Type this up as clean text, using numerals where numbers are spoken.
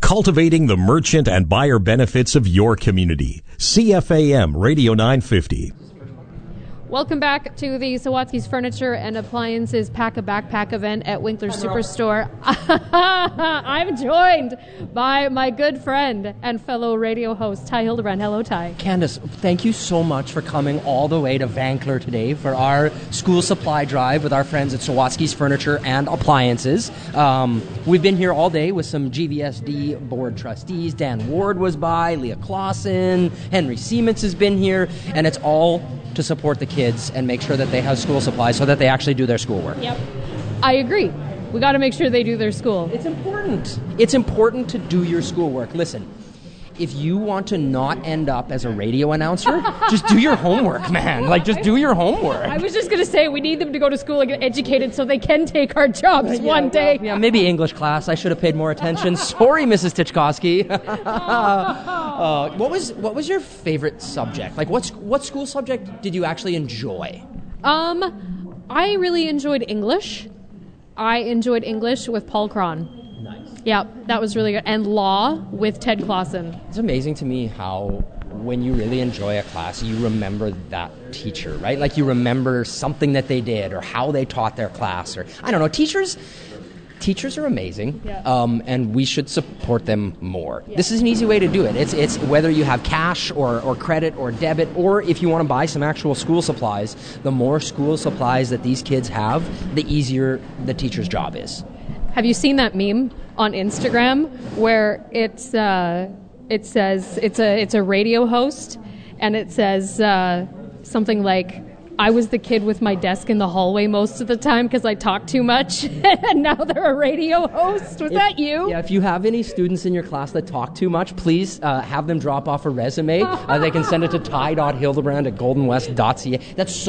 cultivating the merchant and buyer benefits of your community. CFAM Radio 950. Welcome back to the Sawatsky's Furniture and Appliances Pack-A-Backpack event at Winkler's Superstore. I'm joined by my good friend and fellow radio host, Ty Hildebrand. Hello, Ty. Candace, thank you so much for coming all the way to Vancouver today for our school supply drive with our friends at Sawatsky's Furniture and Appliances. We've been here all day with some GVSD board trustees. Dan Ward was by, Leah Clausen, Henry Siemens has been here, and it's all to support the kids and make sure that they have school supplies so that they actually do their schoolwork. Yep, I agree. We got to make sure they do their school. It's important. It's important to do your schoolwork. Listen, if you want to not end up as a radio announcer, just do your homework, man. Like, just do your homework. I was just going to say, we need them to go to school and get educated so they can take our jobs one day. Yeah, maybe English class. I should have paid more attention. Sorry, Mrs. Tichkowski. What was your favorite subject? Like, what school subject did you actually enjoy? I really enjoyed English. I enjoyed English with Paul Cron. Nice. Yeah, that was really good. And law with Ted Clausen. It's amazing to me how when you really enjoy a class, you remember that teacher, right? Like you remember something that they did or how they taught their class, or I don't know. Teachers are amazing, and we should support them more. Yeah. This is an easy way to do it. It's whether you have cash or credit or debit, or if you want to buy some actual school supplies, the more school supplies that these kids have, the easier the teacher's job is. Have you seen that meme on Instagram where it says it's a radio host, and it says something like, I was the kid with my desk in the hallway most of the time because I talked too much, and now they're a radio host. Was that you? Yeah, if you have any students in your class that talk too much, please have them drop off a resume. They can send it to ty.hildebrand@goldenwest.ca. That's so